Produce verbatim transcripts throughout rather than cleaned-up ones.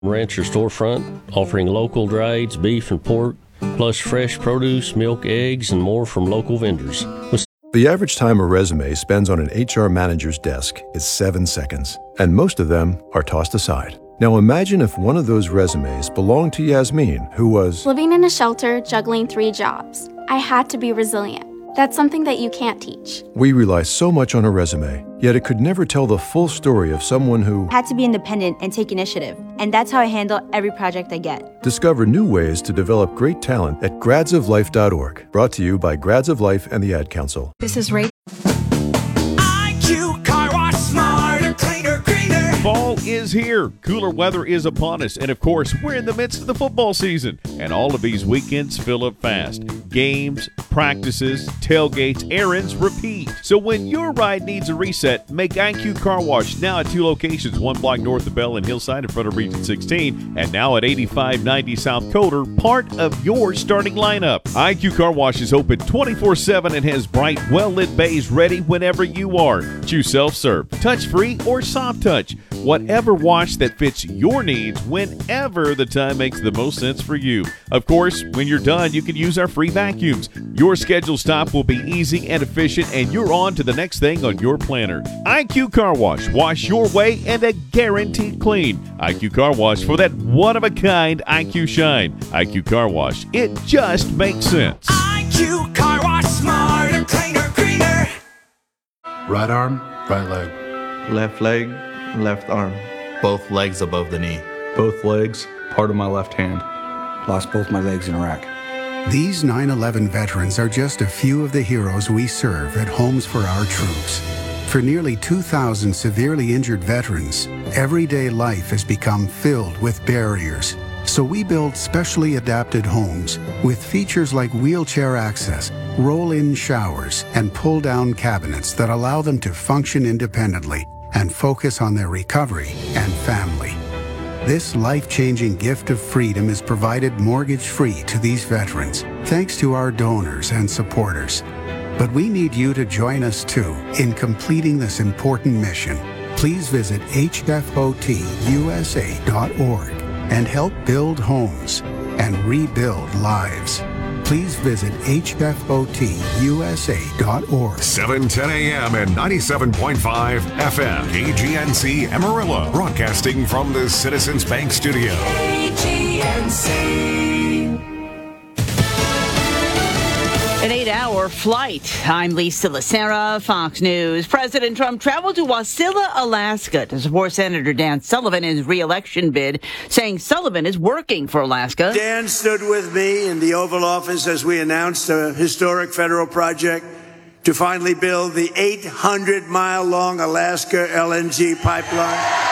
Rancher storefront, offering local drieds, beef and pork, plus fresh produce, milk, eggs, and more from local vendors. The average time a resume spends on an H R manager's desk is seven seconds, and most of them are tossed aside. Now imagine if one of those resumes belonged to Yasmin, who was living in a shelter, juggling three jobs. I had to be resilient. That's something that you can't teach. We rely so much on a resume, yet it could never tell the full story of someone who had to be independent and take initiative. And that's how I handle every project I get. Discover new ways to develop great talent at grads of life dot org. Brought to you by Grads of Life and the Ad Council. This is Ray. I Q Car Wash, smarter, cleaner, greener. Fall is here. Cooler weather is upon us. And of course, we're in the midst of the football season. And all of these weekends fill up fast. Games, practices, tailgates, errands, repeat. So when your ride needs a reset, make I Q Car Wash now at two locations, one block north of Bell and Hillside in front of Region sixteen, and now at eighty-five ninety South Coder, part of your starting lineup. I Q Car Wash is open twenty-four seven and has bright, well-lit bays ready whenever you are. Choose self-serve, touch-free, or soft touch. Whatever wash that fits your needs whenever the time makes the most sense for you. Of course, when you're done, you can use our free vacuums. Your scheduled stop will be easy and efficient, and you're on to the next thing on your planner. I Q Car Wash. Wash your way and a guaranteed clean. I Q Car Wash for that one-of-a-kind I Q shine. I Q Car Wash. It just makes sense. I Q Car Wash, smarter, cleaner, greener. Right arm, right leg. Left leg, left arm. Both legs above the knee. Both legs, part of my left hand. Lost both my legs in Iraq. These nine eleven veterans are just a few of the heroes we serve at Homes for Our Troops. For nearly two thousand severely injured veterans, everyday life has become filled with barriers. So we build specially adapted homes with features like wheelchair access, roll-in showers, and pull-down cabinets that allow them to function independently and focus on their recovery and family. This life-changing gift of freedom is provided mortgage-free to these veterans, thanks to our donors and supporters. But we need you to join us too in completing this important mission. Please visit H F O T U S A dot org and help build homes and rebuild lives. Please visit H F O T U S A dot org. seven ten a.m. and ninety-seven point five F M. K G N C Amarillo. Broadcasting from the Citizens Bank Studio. K G N C. An eight-hour flight. I'm Lisa Lacera, Fox News. President Trump traveled to Wasilla, Alaska to support Senator Dan Sullivan in his re-election bid, saying Sullivan is working for Alaska. Dan stood with me in the Oval Office as we announced a historic federal project to finally build the eight hundred mile long Alaska L N G pipeline.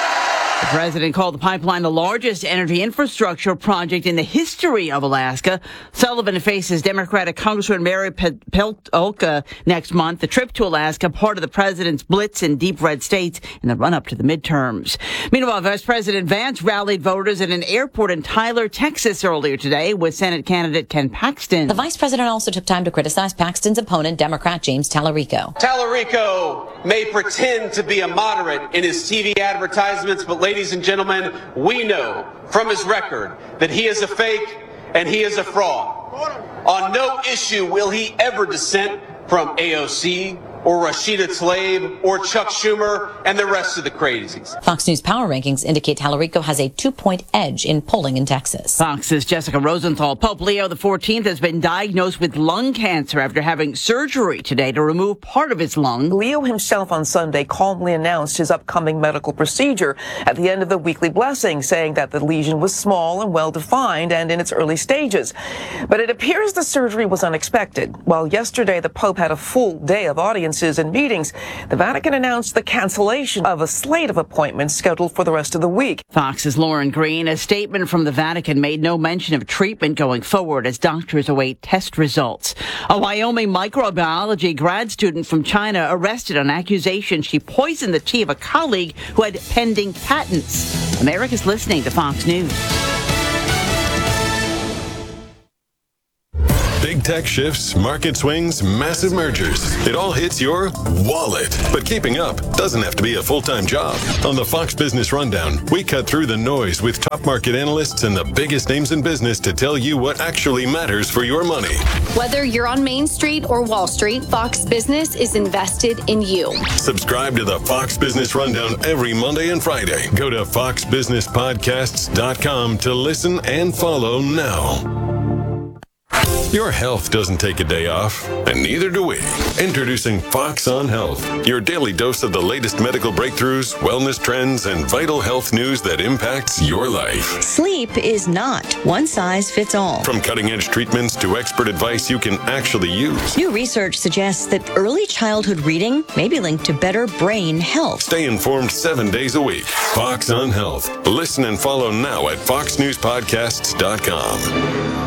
The president called the pipeline the largest energy infrastructure project in the history of Alaska. Sullivan faces Democratic Congresswoman Mary Peltola next month. The trip to Alaska, part of the president's blitz in deep red states in the run-up to the midterms. Meanwhile, Vice President Vance rallied voters at an airport in Tyler, Texas earlier today with Senate candidate Ken Paxton. The vice president also took time to criticize Paxton's opponent, Democrat James Tallarico. Tallarico may pretend to be a moderate in his T V advertisements, but ladies and gentlemen, we know from his record that he is a fake and he is a fraud. On no issue will he ever dissent from A O C or Rashida Tlaib or Chuck Schumer and the rest of the crazies. Fox News Power Rankings indicate Tallarico has a two-point edge in polling in Texas. Fox's Jessica Rosenthal. Pope Leo the fourteenth has been diagnosed with lung cancer after having surgery today to remove part of his lung. Leo himself on Sunday calmly announced his upcoming medical procedure at the end of the weekly blessing, saying that the lesion was small and well-defined and in its early stages. But it appears the surgery was unexpected. While yesterday the Pope had a full day of audience and meetings, the Vatican announced the cancellation of a slate of appointments scheduled for the rest of the week. Fox's Lauren Green. A statement from the Vatican made no mention of treatment going forward as doctors await test results. A Wyoming microbiology grad student from China arrested on accusation she poisoned the tea of a colleague who had pending patents. America's listening to Fox News. Big tech shifts, market swings, massive mergers. It all hits your wallet. But keeping up doesn't have to be a full-time job. On the Fox Business Rundown, we cut through the noise with top market analysts and the biggest names in business to tell you what actually matters for your money. Whether you're on Main Street or Wall Street, Fox Business is invested in you. Subscribe to the Fox Business Rundown every Monday and Friday. Go to fox business podcasts dot com to listen and follow now. Your health doesn't take a day off, and neither do we. Introducing Fox on Health, your daily dose of the latest medical breakthroughs, wellness trends, and vital health news that impacts your life. Sleep is not one size fits all. From cutting-edge treatments to expert advice you can actually use. New research suggests that early childhood reading may be linked to better brain health. Stay informed seven days a week. Fox on Health. Listen and follow now at fox news podcasts dot com.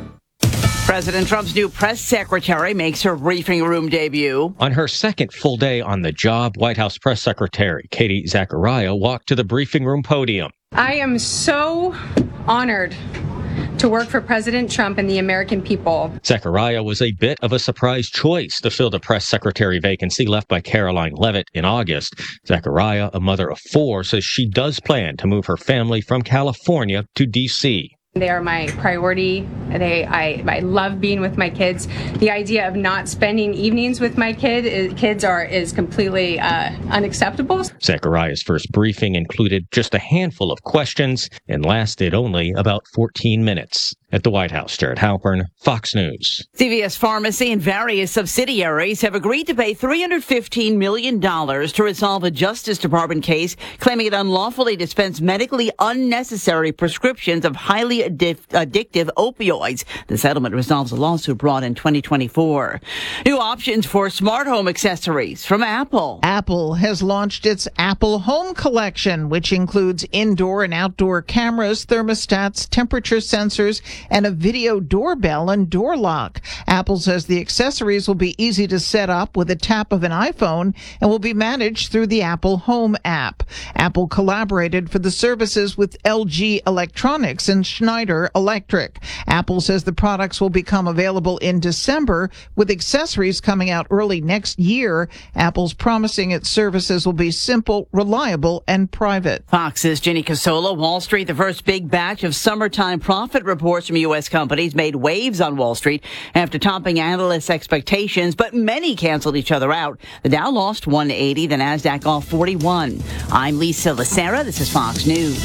President Trump's new press secretary makes her briefing room debut. On her second full day on the job, White House Press Secretary Katie Zachariah walked to the briefing room podium. I am so honored to work for President Trump and the American people. Zachariah was a bit of a surprise choice to fill the press secretary vacancy left by Caroline Leavitt in August. Zachariah, a mother of four, says she does plan to move her family from California to D C They are my priority. They, I, I love being with my kids. The idea of not spending evenings with my kid, is, kids are is completely uh, unacceptable. Zachariah's first briefing included just a handful of questions and lasted only about fourteen minutes. At the White House, Jared Halpern, Fox News. C V S Pharmacy and various subsidiaries have agreed to pay three hundred fifteen million dollars to resolve a Justice Department case claiming it unlawfully dispensed medically unnecessary prescriptions of highly addictive, addictive opioids. The settlement resolves a lawsuit brought in twenty twenty-four. New options for smart home accessories from Apple. Apple has launched its Apple Home Collection, which includes indoor and outdoor cameras, thermostats, temperature sensors, and a video doorbell and door lock. Apple says the accessories will be easy to set up with a tap of an iPhone and will be managed through the Apple Home app. Apple collaborated for the services with L G Electronics and Schneider Electric. Apple says the products will become available in December, with accessories coming out early next year. Apple's promising its services will be simple, reliable, and private. Fox's Ginny Casola. Wall Street, the first big batch of summertime profit reports from U S companies made waves on Wall Street after topping analysts' expectations, but many canceled each other out. The Dow lost one eighty, the Nasdaq off forty-one. I'm Lisa Lacera. This is Fox News.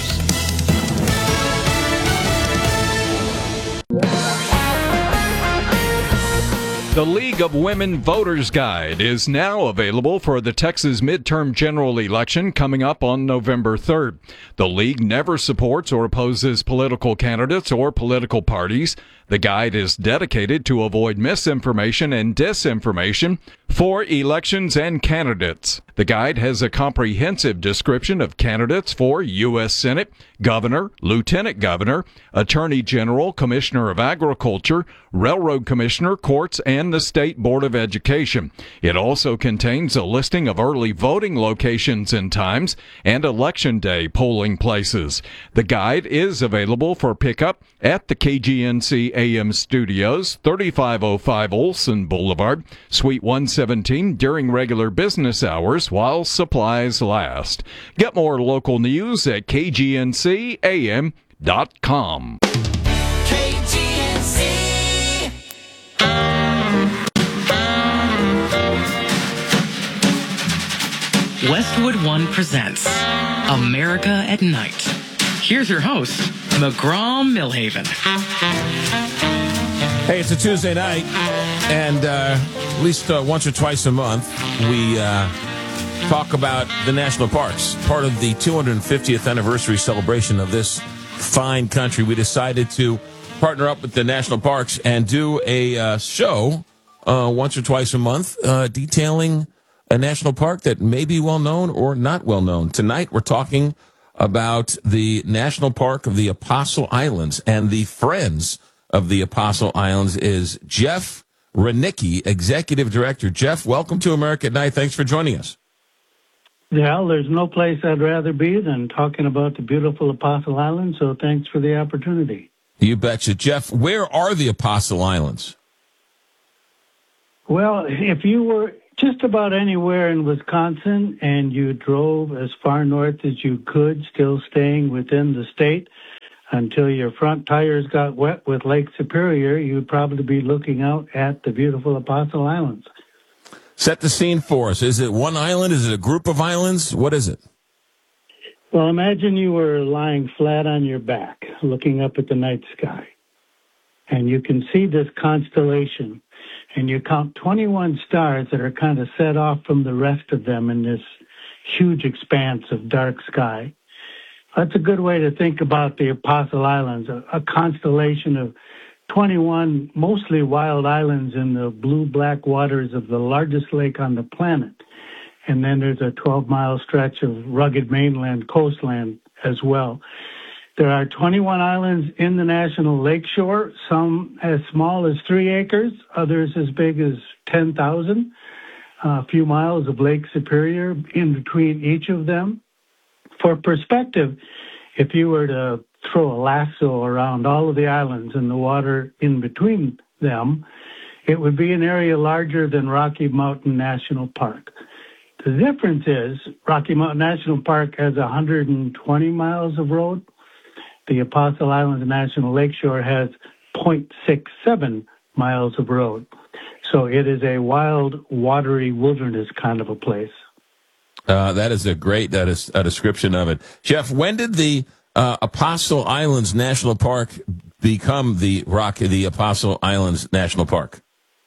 The League of Women Voters Guide is now available for the Texas midterm general election coming up on November third. The League never supports or opposes political candidates or political parties. The guide is dedicated to avoid misinformation and disinformation for elections and candidates. The guide has a comprehensive description of candidates for U S Senate, Governor, Lieutenant Governor, Attorney General, Commissioner of Agriculture, Railroad Commissioner, Courts, and the State Board of Education. It also contains a listing of early voting locations and times and Election Day polling places. The guide is available for pickup at the K G N C A M Studios, thirty-five oh five Olson Boulevard, Suite one seventeen, during regular business hours while supplies last. Get more local news at K G N C A M dot com. K G N C. Westwood One presents America at Night. Here's your host, McGraw Millhaven. Hey, it's a Tuesday night, and uh, at least uh, once or twice a month, we uh, talk about the national parks. Part of the two hundred fiftieth anniversary celebration of this fine country, we decided to partner up with the national parks and do a uh, show uh, once or twice a month uh, detailing a national park that may be well known or not well known. Tonight, we're talking about the National Park of the Apostle Islands, and the Friends of the Apostle Islands is Jeff Renicky, Executive Director. Jeff, welcome to America at Night. Thanks for joining us. Yeah, there's no place I'd rather be than talking about the beautiful Apostle Islands, so thanks for the opportunity. You betcha. Jeff, where are the Apostle Islands? Well, if you were just about anywhere in Wisconsin and you drove as far north as you could, still staying within the state until your front tires got wet with Lake Superior, you'd probably be looking out at the beautiful Apostle Islands. Set the scene for us. Is it one island? Is it a group of islands? What is it? Well, imagine you were lying flat on your back, looking up at the night sky, and you can see this constellation, and you count twenty-one stars that are kind of set off from the rest of them in this huge expanse of dark sky. That's a good way to think about the Apostle Islands, a, a constellation of twenty-one mostly wild islands in the blue-black waters of the largest lake on the planet. And then there's a twelve-mile stretch of rugged mainland coastline as well. There are twenty-one islands in the National Lakeshore, some as small as three acres, others as big as ten thousand, a few miles of Lake Superior in between each of them. For perspective, if you were to throw a lasso around all of the islands and the water in between them, it would be an area larger than Rocky Mountain National Park. The difference is Rocky Mountain National Park has one hundred twenty miles of road. The Apostle Islands National Lakeshore has zero point six seven miles of road. So it is a wild, watery wilderness kind of a place. Uh, that is a great that is a description of it. Jeff, when did the uh, Apostle Islands National Park become the Rocky, the Apostle Islands National Park?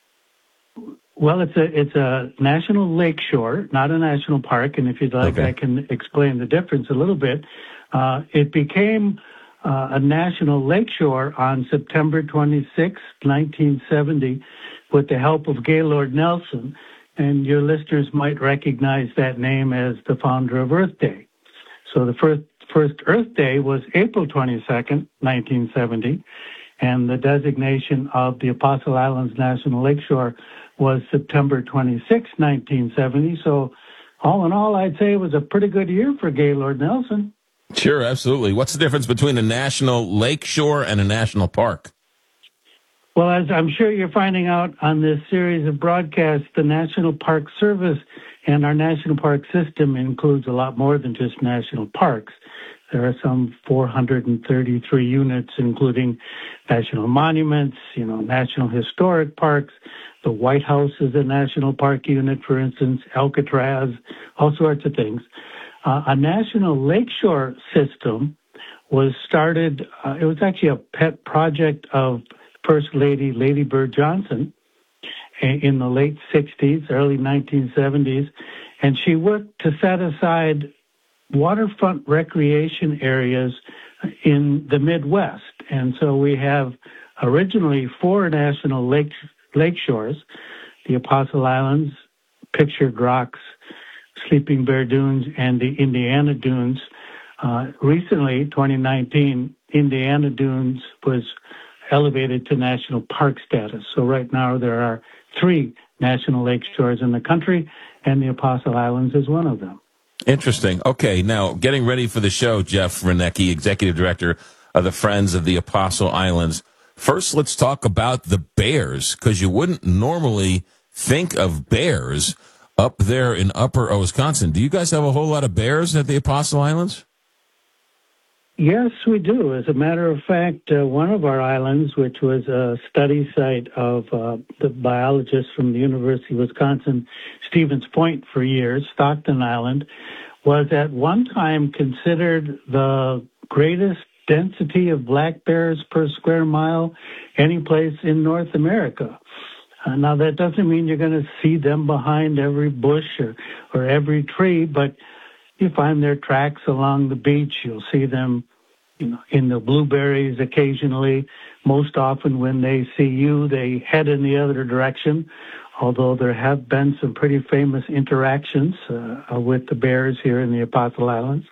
Well, it's a it's a national lakeshore, not a national park. And if you'd like, okay. I can explain the difference a little bit. Uh, it became uh, a national lakeshore on September twenty-sixth, nineteen seventy, with the help of Gaylord Nelson. And your listeners might recognize that name as the founder of Earth Day. So the first first Earth Day was April twenty-second, nineteen seventy, and the designation of the Apostle Islands National Lakeshore was September twenty-sixth, nineteen seventy. So all in all, I'd say it was a pretty good year for Gaylord Nelson. Sure, absolutely. What's the difference between a national lakeshore and a national park? Well, as I'm sure you're finding out on this series of broadcasts, the National Park Service and our national park system includes a lot more than just national parks. There are some four hundred thirty-three units, including national monuments, you know, national historic parks. The White House is a national park unit, for instance, Alcatraz, all sorts of things. Uh, a national lakeshore system was started, uh, it was actually a pet project of First Lady Lady Bird Johnson in the late sixties, early nineteen seventies, and she worked to set aside waterfront recreation areas in the Midwest. And so we have originally four national lake lake shores, the Apostle Islands, Pictured Rocks, Sleeping Bear Dunes, and the Indiana Dunes. Uh, recently, twenty nineteen, Indiana Dunes was elevated to national park status. So right now there are three national lake shores in the country, and the Apostle Islands is one of them. Interesting. Okay, now getting ready for the show, Jeff Renecki, Executive Director of the Friends of the Apostle Islands. First, let's talk about the bears, because you wouldn't normally think of bears up there in upper Wisconsin. Do you guys have a whole lot of bears at the Apostle Islands? Yes, we do. As a matter of fact, uh, one of our islands, which was a study site of uh, the biologist from the University of Wisconsin, Stevens Point for years, Stockton Island, was at one time considered the greatest density of black bears per square mile any place in North America. Uh, now, that doesn't mean you're going to see them behind every bush or, or every tree, but you find their tracks along the beach. You'll see them, you know, in the blueberries occasionally. Most often when they see you, they head in the other direction, although there have been some pretty famous interactions uh, with the bears here in the Apostle Islands.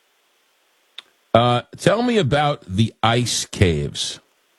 Uh, tell me about the ice caves.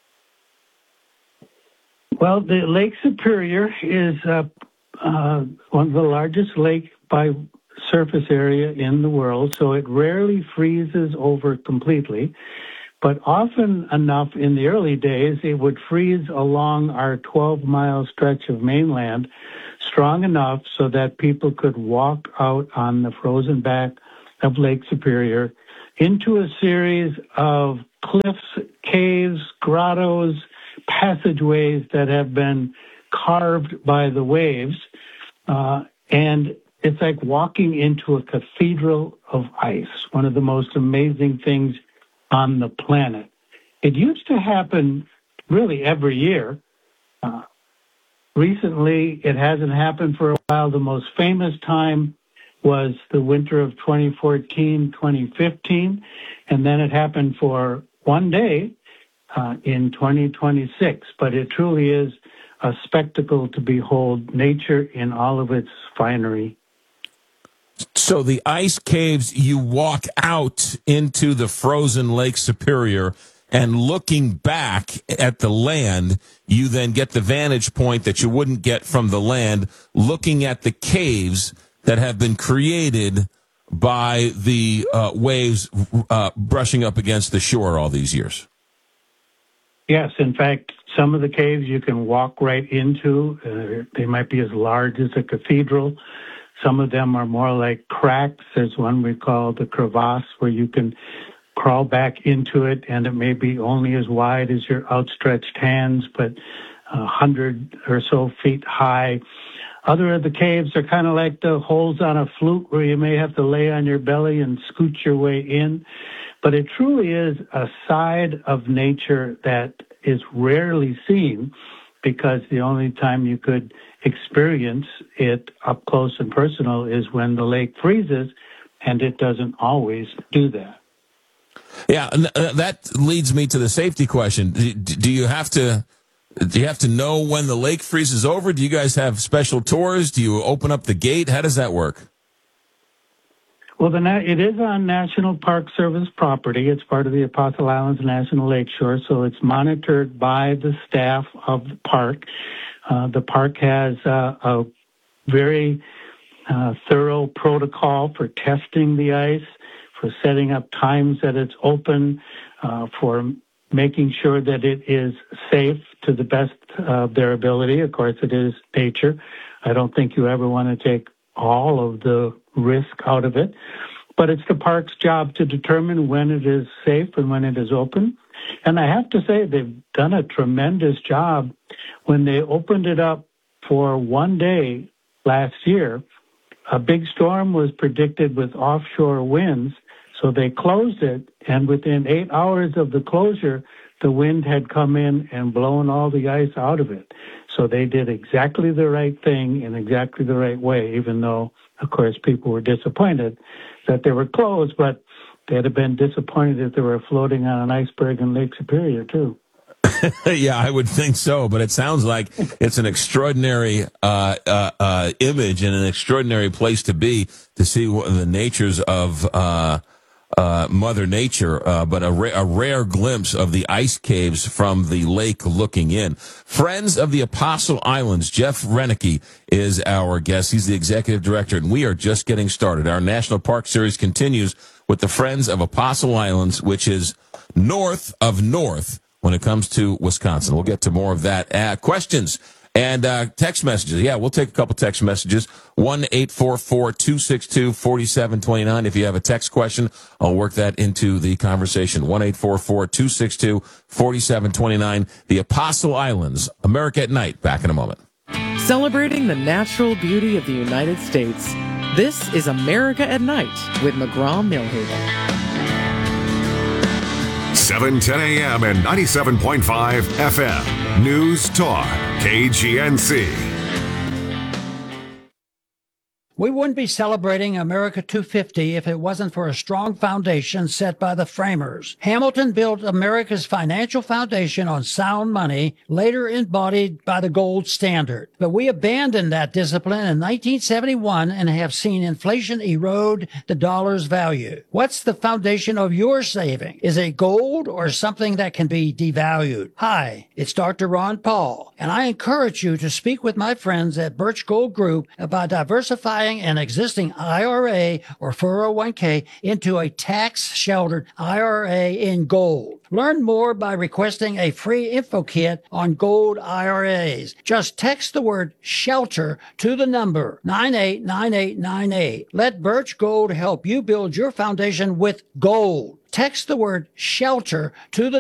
Well, the Lake Superior is uh, uh, one of the largest lakes by surface area in the world, so it rarely freezes over completely. But often enough in the early days, it would freeze along our twelve-mile stretch of mainland strong enough so that people could walk out on the frozen back of Lake Superior into a series of cliffs, caves, grottos, passageways that have been carved by the waves. Uh, and it's like walking into a cathedral of ice, one of the most amazing things on the planet. It used to happen really every year. Uh, recently, it hasn't happened for a while. The most famous time was the winter of twenty fourteen, twenty fifteen, and then it happened for one day uh, in twenty twenty-six. But it truly is a spectacle to behold nature in all of its finery. So the ice caves, you walk out into the frozen Lake Superior, and looking back at the land, you then get the vantage point that you wouldn't get from the land, looking at the caves that have been created by the uh, waves uh, brushing up against the shore all these years. Yes, in fact, some of the caves you can walk right into. Uh, they might be as large as a cathedral. Some of them are more like cracks. There's one we call the crevasse where you can crawl back into it, and it may be only as wide as your outstretched hands, but a hundred or so feet high. Other of the caves are kind of like the holes on a flute where you may have to lay on your belly and scoot your way in. But it truly is a side of nature that is rarely seen, because the only time you could experience it up close and personal is when the lake freezes, and it doesn't always do that. Yeah, that leads me to the safety question. Do you have to do you have to know when the lake freezes over? Do you guys have special tours? Do you open up the gate? How does that work? Well, the na- it is on National Park Service property. It's part of the Apostle Islands National Lakeshore, so it's monitored by the staff of the park. Uh, the park has uh, a very uh, thorough protocol for testing the ice, for setting up times that it's open, uh, for making sure that it is safe to the best of their ability. Of course, it is nature. I don't think you ever want to take all of the risk out of it, but it's the park's job to determine when it is safe and when it is open. And I have to say, they've done a tremendous job. When they opened it up for one day last year, a big storm was predicted with offshore winds, so they closed it, and within eight hours of the closure, the wind had come in and blown all the ice out of it. So they did exactly the right thing in exactly the right way, even though, of course, people were disappointed that they were closed, but they'd have been disappointed if they were floating on an iceberg in Lake Superior, too. Yeah, I would think so, but it sounds like it's an extraordinary uh, uh, uh, image and an extraordinary place to be, to see what the natures of uh, uh, Mother Nature, uh, but a, ra- a rare glimpse of the ice caves from the lake looking in. Friends of the Apostle Islands, Jeff Renicky is our guest. He's the executive director, and we are just getting started. Our National Park Series continues with the Friends of Apostle Islands, which is north of north when it comes to Wisconsin. We'll get to more of that. Uh, questions and uh, text messages. Yeah, we'll take a couple text messages. one eight four four, two six two, four seven two nine. If you have a text question, I'll work that into the conversation. one eight four four, two six two, four seven two nine. The Apostle Islands, America at Night. Back in a moment. Celebrating the natural beauty of the United States. This is America at Night with McGraw-Milhaven. seven ten a.m. and ninety-seven point five F M. News Talk, K G N C. We wouldn't be celebrating America two fifty if it wasn't for a strong foundation set by the framers. Hamilton built America's financial foundation on sound money, later embodied by the gold standard. But we abandoned that discipline in nineteen seventy-one and have seen inflation erode the dollar's value. What's the foundation of your saving? Is it gold or something that can be devalued? Hi, it's Doctor Ron Paul, and I encourage you to speak with my friends at Birch Gold Group about diversifying converting an existing I R A or four oh one k into a tax-sheltered I R A in gold. Learn more by requesting a free info kit on gold I R As. Just text the word SHELTER to the number nine eight nine eight nine eight. Let Birch Gold help you build your foundation with gold. Text the word SHELTER to the